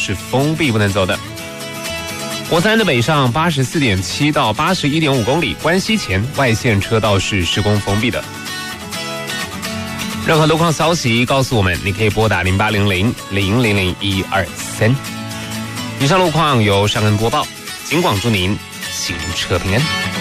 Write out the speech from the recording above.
是封闭不能走的。国三的北上84.7到81.5公里，关西前外线车道是施工封闭的。任何路况消息告诉我们，你可以拨打0800-000123。以上路况由尚恩播报，警广祝您行车平安。